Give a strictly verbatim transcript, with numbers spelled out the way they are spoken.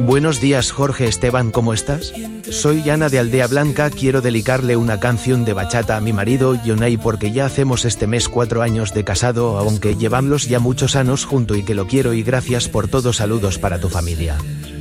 Buenos días Jorge Esteban, ¿cómo estás? Soy Ana de Aldea Blanca, quiero dedicarle una canción de bachata a mi marido Yonay porque ya hacemos este mes cuatro años de casado, aunque llevamos ya muchos años junto y que lo quiero y gracias por todo, saludos para tu familia.